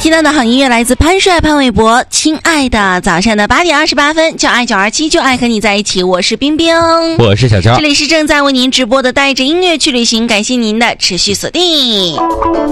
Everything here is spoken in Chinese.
听到的好音乐来自潘帅潘玮柏，亲爱的，早上的8点28分，就爱927，就爱和你在一起，我是冰冰， 我是小娇， 这里是正在为您直播的带着音乐去旅行，感谢您的持续锁定。